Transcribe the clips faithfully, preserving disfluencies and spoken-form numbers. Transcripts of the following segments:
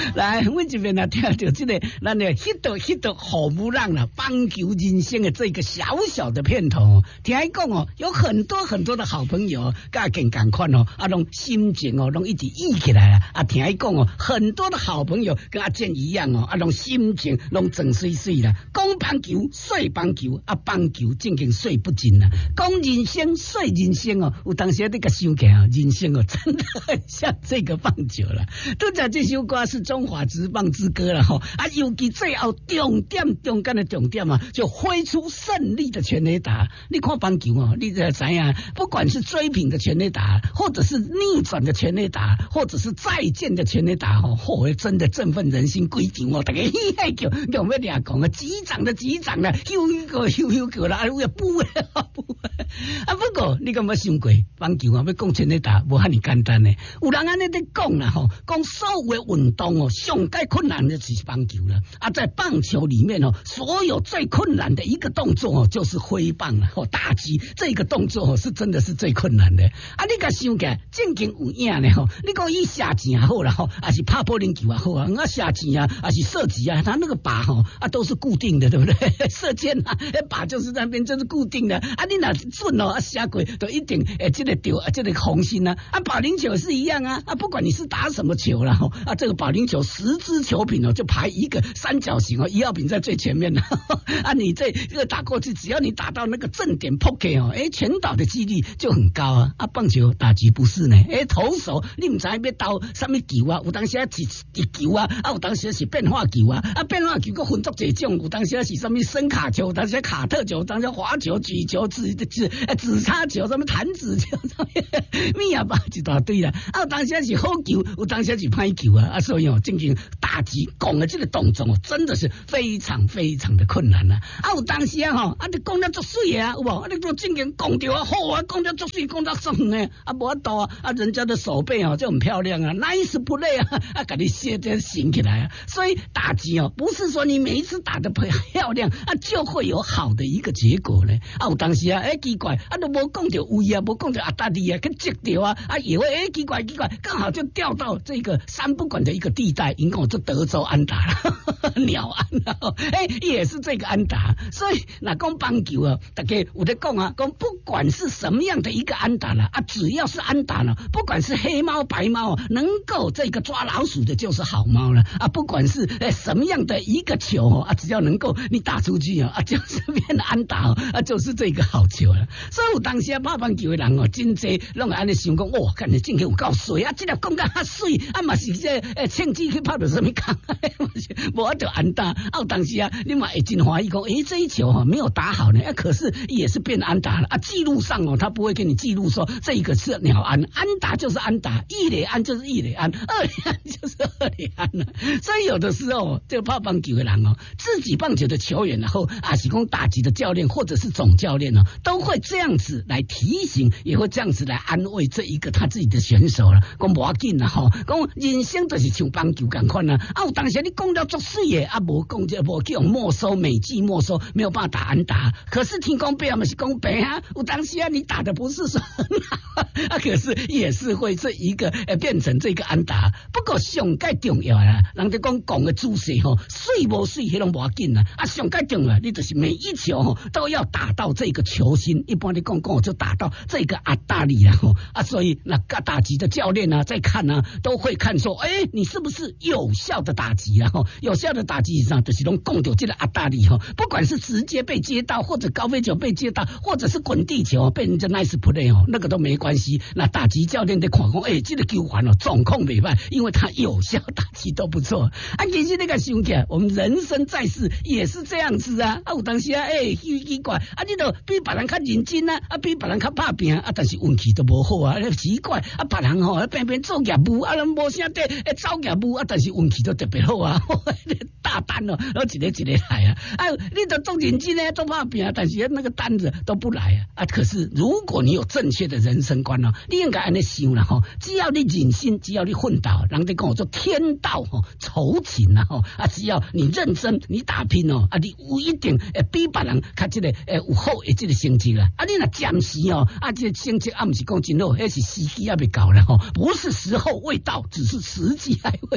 来，我这边呢听到这个，咱的迄道迄道好不让了棒球人生的这个小小的片头，听讲哦，有很多很多的好朋友，甲跟赶快哦，啊，拢心情哦，拢一直忆起来啊，啊，听讲哦，很多的好朋友跟阿健一样哦，啊，拢心情拢整水水啦，讲棒球睡棒球，啊，棒球正经睡不尽啦，讲人生睡人生哦，有当时你个想起啊，人生哦，真的很像这个棒球了。都讲这首歌是中华职棒之歌了哈，啊，尤其最后重点中间的重点啊，就挥出胜利的全垒打。你看棒球哦，你知怎样？不管是追平的全垒打，或者是逆转的全垒打，或者是再见的全垒打哦，嚯，真的振奋人心，规场哦，大家喜爱叫，用要俩讲啊，击掌的击掌啦，休一个休一个啦，啊，有补的补的。啊，不过你敢冇想过棒球啊？要讲全垒打，无遐尼简单呢。有人安尼在讲啦吼，讲所有的运动哦，上该困难的就是棒球了。啊，在棒球里面哦，所有最困难的一个动作哦，就是挥棒了吼，打击这个动作哦，是真的是最困难的。啊，你甲想起来，正经有影呢吼，你讲伊射箭也好啦吼，还是拍保龄球也好啊，啊射箭啊，还是射击啊，他那个靶吼啊都是固定的，对不对？射箭啊，靶就是那边就是固定的。啊，你若准哦，啊射过都一定诶，这个丢啊，这个红心啊，啊保龄球是一样啊，啊不管你是打什么球啦吼，啊这个保龄球十支球品哦，就排一个三角形哦，一号品在最前面的啊，你这这个打过去，只要你打到那个正点 pocket 哦，诶全倒的几率就很高啊。啊棒球打击不是呢，诶投手你唔知要投什么球啊，有当时啊是直球啊，啊有当时是变化球啊，啊变化球个分作几种，有当时是什么声卡球，有当时卡特球，有当时滑球、举球、指指指叉球，什么弹指球，咩呀吧一大堆啦。啊有当时是好球，有当时是歹球啊，啊所以哦，正经打击讲的这个动作哦，真的是非常非常的困难啊。啊有当时啊吼，啊你讲得足水啊，有无？啊你都正经讲着啊，好啊，讲得足水，讲得爽呢，啊无法度啊，啊人家的手背哦就很漂亮啊 ，nice play 啊，啊给你写得醒起来啊。所以打击哦，不是说你每一次打得漂亮啊，就会有好的一个结果呢。啊有当时啊，哎奇怪，啊都无讲着位啊，无讲着阿达利啊，去接着啊，啊以为哎奇怪奇怪，刚好就掉到这个三不管的一个地带，因为我这德州安打了，鸟安了，哎也是这个安打。所以那讲棒球啊，大家有在讲啊，讲不管是什么样的一个安打了啊，只要是安打了，不管是黑猫白猫，能够这个抓老鼠的就是好猫了啊，不管是哎什么样的一个球啊，只要能够你打出去啊，就是变得安打啊，就是这个好球了。所以有当时啊，拍棒球的人哦，真济拢安尼想讲，哇，看你真有够水啊！这个讲得较水，啊嘛是这诶，庆记去拍到什么工，无法度安打。啊，有当时啊，你嘛会真怀疑讲，诶，这一球哈没有打好呢，啊，可是也是变安打了啊。记录上哦，他不会给你记录说这一个是鸟安，安打就是安打，一垒安就是一垒安，二垒安就是二垒安了。所以有的时候，这个拍棒球的人哦，自己棒球的球员，然后啊，是讲打击的教练或者是总教练呢，都会这样子来提醒，也会这样子来安慰这一个他自己的选手了。讲无要紧啦吼，讲人生就是像棒球咁款啦。啊，有当时你讲了足水嘅，啊无讲就无去用没收美技没收，没有办法打安打。可是天公伯啊，嘛是讲白啊，有当时啊你打的不是说很好啊，可是也是会这一个呃变成这个安打。不过上介重要啦，人哋讲讲嘅姿势吼，水无水迄拢无要紧啦。啊，上介重要，你就是每一球吼都要打到这个球心。一般你讲讲就打到这个阿大里啦吼啊，所以那个打击的教练啊，在看啊，都会看说，哎，你是不是有效的打击啊？吼，有效的打击上就是拢讲到这个阿大里吼，不管是直接被接到，或者高飞球被接到，或者是滚地球被人家 nice play 哦，那个都没关系。那打击教练在看讲，哎，这个球环哦，状况没坏，因为他有效打击都不错。啊，其实那个想起来，我们人生在世也是这样子啊。啊，有当时啊，哎，奇怪，啊，你都比别人较认真啊，啊，比别人较拍拼啊，但是运气都无好啊，奇怪啊，别人吼偏偏做业务啊，人无啥的诶走业务啊，但是运气都特别好啊，大单哦，然后一个一个来啊，哎，你都做认真呢，做拍拼啊，但是那个单子都不来啊，啊，可是如果你有正确的人生观哦，你应该安尼想啦吼，只要你忍心，只要你奋斗，人哋讲做天道吼酬勤啊吼，啊，只要你认真，你打拼哦，啊，你有一定诶比别人较这个诶有好诶这个成绩啦，啊，你若暂时哦，啊，这个成绩啊，不是讲真好，那是时机还没到了吼，不是时候未到，只是时机还未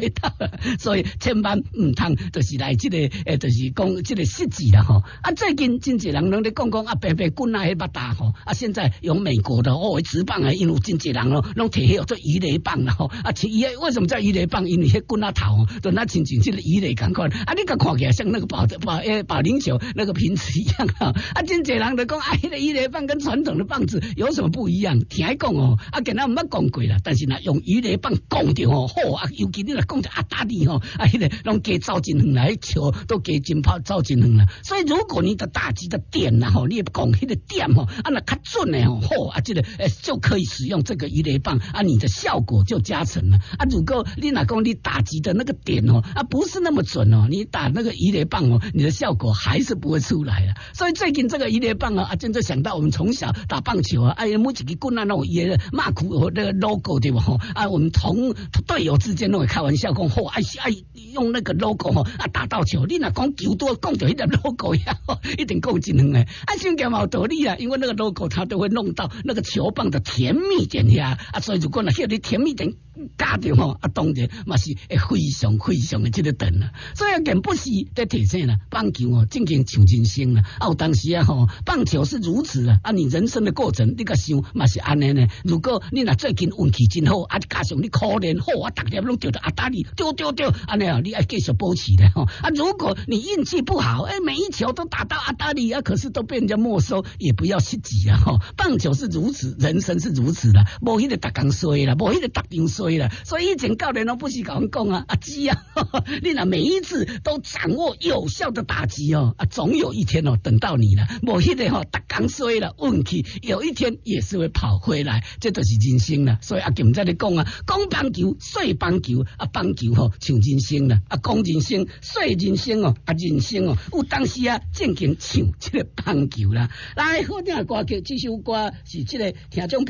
回到了，所以千万唔通就是来这个诶，就是讲这个失志啦吼。啊，最近真侪人拢咧讲讲啊，白白滚啊，迄捌大吼。啊，现在有美国的哦，职棒啊，因为真侪人咯，拢摕迄做鱼雷棒啦吼。啊，伊为什么叫鱼雷棒？因为迄棍啊头，就那亲像这个鱼雷感款。啊，你个看起来像那个保保诶保龄球那个瓶子一样啊。啊，真侪人就讲啊，迄个鱼雷棒跟传统的棒子有什么不一样？听讲哦，啊，跟他唔捌讲过啦，但是呢，用鱼雷棒讲着哦，好啊，尤其你来讲着阿达利吼，啊，迄个拢加走真远啦，迄球都加真跑走真远啦。所以如果你的打击的点呐吼，你也讲迄个点吼，啊，那较准的吼，好啊，这个诶就可以使用这个鱼雷棒啊，你的效果就加成了啊。如果你哪讲你打击的那个点哦，啊，不是那么准哦，你打那个鱼雷棒哦，你的效果还是不会出来的。所以最近这个鱼雷棒啊，啊，真正想到我们从小打棒球啊，哎呀，每一个棍啊，那种也马库和那个 logo 对吧？吼啊，我们同队友之间都会开玩笑讲，吼，哎哎，用那个 logo 吼啊打到球，你若讲球多讲到迄个 logo 呀，一定够精能诶。啊，想讲冇道理啊，因为那个 logo 它都会弄到那个球棒的甜蜜点呀，啊，所以如果那些你甜蜜点加掉吼，啊，当然嘛是会非常非常的这个等啦。所以更不是在提醒啦，棒球哦，正经像人生啦。啊，有当时啊吼，棒球是如此啊，啊，你人生的过程你个想嘛是安尼呢。如果你若最近运气真好，啊，加上你可怜好啊，逐粒拢丢到阿达里，丢丢丢，安尼啊，你爱继续保持的吼。啊，如果你运气不好，哎，每一球都打到阿达里啊，可是都被人家没收，也不要失急啊吼。棒球是如此，人生是如此啦，无迄个逐工衰啦，无迄个逐场衰啦。所以以前教练都不是甲阮讲啊，阿姊啊，呵呵你若每一次都掌握有效的打击哦，啊，总有一天哦，等到你了，无迄个吼，逐工衰了，运气有一天也是会跑回来，这就是人生啦。所以阿金在咧讲啊，讲棒球，说棒球，啊，棒球吼像人生啦，啊，讲人生，说人生哦，啊，人生哦，有当时啊，正经像这个棒球啦。来，好听歌曲，这首歌是这个听众。